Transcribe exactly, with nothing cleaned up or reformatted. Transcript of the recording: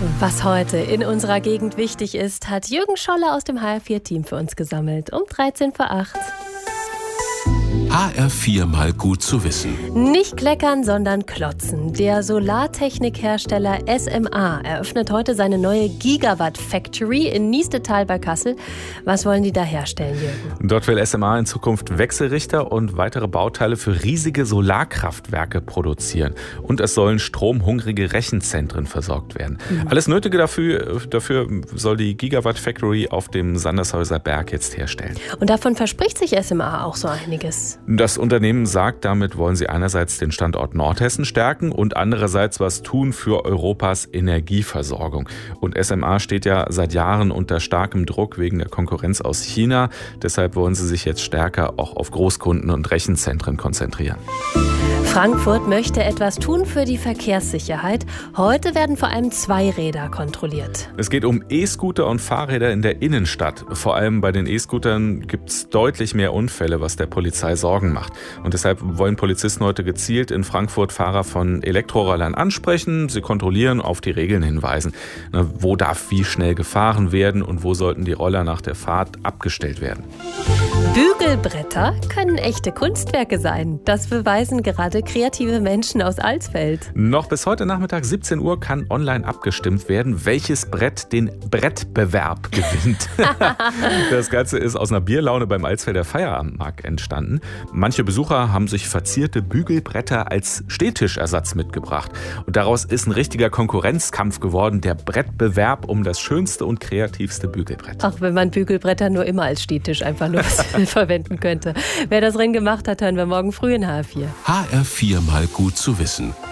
Was heute in unserer Gegend wichtig ist, hat Jürgen Scholle aus dem H R vier Team für uns gesammelt. Um dreizehn vor acht. H R vier mal gut zu wissen. Nicht kleckern, sondern klotzen. Der Solartechnikhersteller S M A eröffnet heute seine neue Gigawatt Factory in Niestetal bei Kassel. Was wollen die da herstellen, Jürgen? Dort will S M A in Zukunft Wechselrichter und weitere Bauteile für riesige Solarkraftwerke produzieren. Und es sollen stromhungrige Rechenzentren versorgt werden. Mhm. Alles Nötige dafür, dafür soll die Gigawatt Factory auf dem Sandershäuser Berg jetzt herstellen. Und davon verspricht sich S M A auch so einiges. Das Unternehmen sagt, damit wollen sie einerseits den Standort Nordhessen stärken und andererseits was tun für Europas Energieversorgung. Und S M A steht ja seit Jahren unter starkem Druck wegen der Konkurrenz aus China. Deshalb wollen sie sich jetzt stärker auch auf Großkunden und Rechenzentren konzentrieren. Frankfurt möchte etwas tun für die Verkehrssicherheit. Heute werden vor allem Zweiräder kontrolliert. Es geht um E-Scooter und Fahrräder in der Innenstadt. Vor allem bei den E-Scootern gibt es deutlich mehr Unfälle, was der Polizei Sorgen macht. Und deshalb wollen Polizisten heute gezielt in Frankfurt Fahrer von Elektrorollern ansprechen, sie kontrollieren, auf die Regeln hinweisen. Na, wo darf wie schnell gefahren werden und wo sollten die Roller nach der Fahrt abgestellt werden? Bügelbretter können echte Kunstwerke sein. Das beweisen gerade kreative Menschen aus Alsfeld. Noch bis heute Nachmittag siebzehn Uhr kann online abgestimmt werden, welches Brett den Brettbewerb gewinnt. Das Ganze ist aus einer Bierlaune beim Alsfelder Feierabendmarkt entstanden. Manche Besucher haben sich verzierte Bügelbretter als Stehtischersatz mitgebracht. Und daraus ist ein richtiger Konkurrenzkampf geworden, der Brettbewerb um das schönste und kreativste Bügelbrett. Auch wenn man Bügelbretter nur immer als Stehtisch einfach nur verwenden könnte. Wer das Rennen gemacht hat, hören wir morgen früh in H R vier. H R vier mal gut zu wissen.